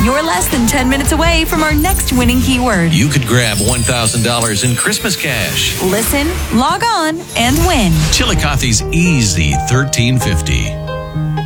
You're less than 10 minutes away from our next winning keyword. You could grab $1,000 in Christmas cash. Listen, log on, and win. Chillicothe's Easy 1350.